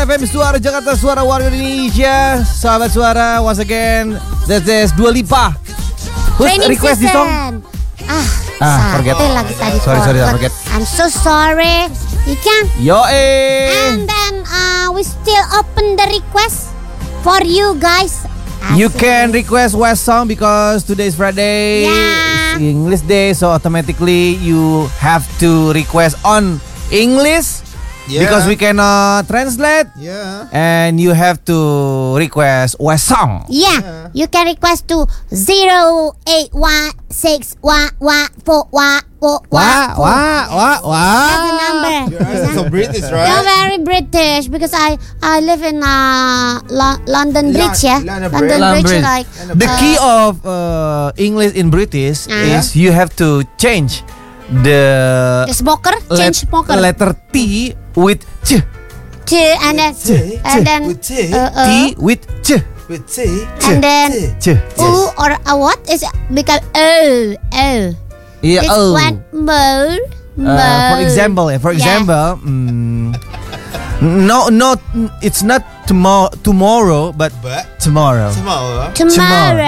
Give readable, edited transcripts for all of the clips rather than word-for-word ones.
FM, Suara Jakarta, Suara Warga Indonesia. Sahabat Suara, once again, this is Dua Lipa. Who's request this song? Forget. Lagi tadi. Sorry, forget. I'm so sorry. Ikan. And then we still open the request for you guys. You can request West song because today is Friday. Yeah. It's English day, so automatically you have to request on English. Yeah. Because we cannot translate. Yeah. And you have to request West song. Yeah. You can request to 0816114. That's the number. You're so British, right? You're very British because I live in London Bridge, yeah. London Bridge. Like the key of English in British is you have to change the smoker, change smoker. Letter T with ch. And then with T. T with ch. With T. And then ch. O or a what is become O. Yeah, This one more. For example, no, it's not tomorrow, but tomorrow. Tomorrow.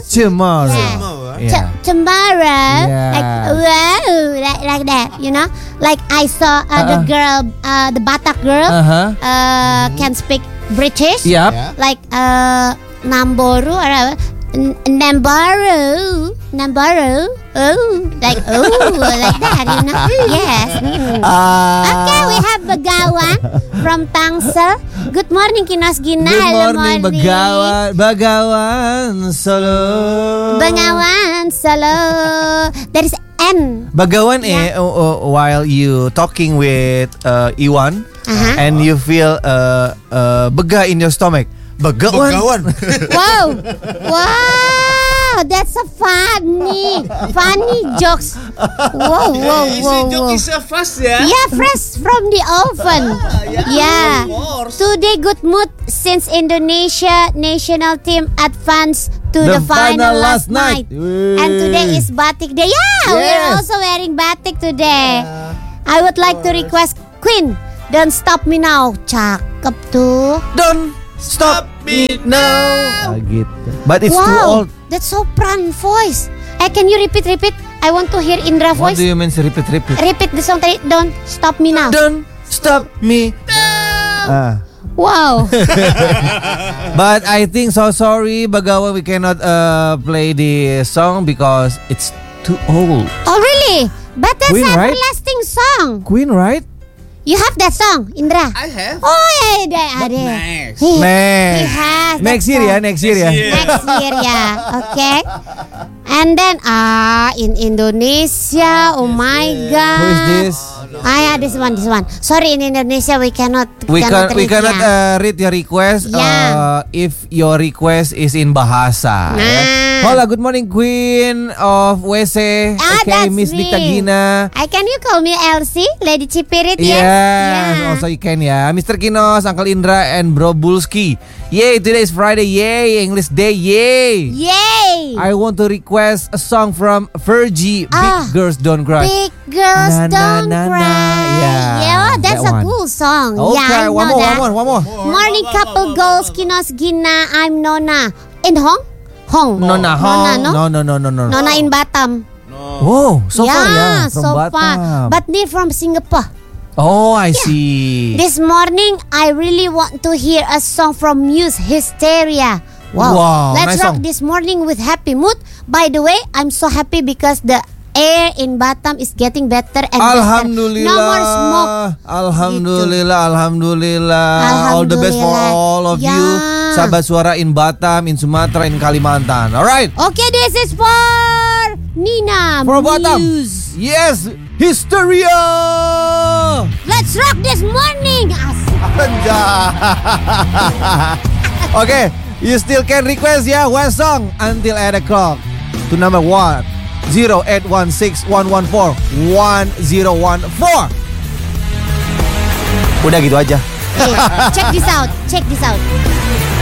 Yeah. Tomorrow. Yeah. Like that, you know? Like I saw the girl, the Batak girl, can speak British. Yep. Yeah. Like Namboru or Namboru. Like like that, you know? Yes. Okay, we have Begawan from Tangsel. Good morning, Kinos Gina. Good morning, Begawan Solo. Bengawan Solo. There is N. Bagawan while you talking with Iwan and you feel bega in your stomach. Begawan. Wow, that's a funny jokes. Whoa. Joke is fresh, yeah? Yeah, fresh from the oven. Yeah. Today good mood since Indonesia national team advanced to the final last night. And today is Batik Day. Yeah, we're also wearing Batik today. I would like to request Queen, Don't Stop Me Now. Cakep tuh. Don't stop me now. Gitu. But it's too old. That's sopran voice. Can you repeat? I want to hear Indra What voice. do you mean repeat? Repeat the song tadi. Don't Stop Me Now. Don't stop me now. Wow. But I think so sorry, Bagawan, we cannot play the song because it's too old. Oh really? But that's Queen, right? everlasting song. Queen, right? You have that song, Indra? I have. Oh yeah, ada. Next. He has that Next year song. ya. Next year, yeah. Okay. And then in Indonesia, oh my God. Who is this? This one. Sorry, in Indonesia we cannot. We cannot read your request. Yeah. If your request is in bahasa. Hola, good morning, Queen of WC. Okay, that's Miss me. Dikta Gina. Can you call me Elsie, Lady Cipirit? Yes, Yeah. also you can ya. Mr. Kinos, Uncle Indra, and Bro Bulski. Yay, today is Friday. Yay, English Day. Yay. I want to request a song from Fergie, Big Girls Don't Cry. Big Girls Don't Cry. Yeah, that's a cool song. Okay, Yeah, I know one more. Morning couple goals, Kinos Gina. I'm Nona. In Hong? Nona, no. Nona in Batam. Whoa, so far Yeah, from so Batam. far. But near from Singapore. Oh, I see. This morning, I really want to hear a song from Muse, Hysteria. Wow, Let's nice rock song. this morning with happy mood. By the way, I'm so happy because the air in Batam is getting better and Alhamdulillah. better. No more smoke. Alhamdulillah. All the best for all of you. Sahabat Suara in Batam, in Sumatera, in Kalimantan. Alright. Okay, this is for Nina From Batam. Muse. Yes, Hysteria. Let's rock this morning. Okay, you still can request West song until 8 o'clock to number 0816-114-1014. Udah gitu aja. Check this out.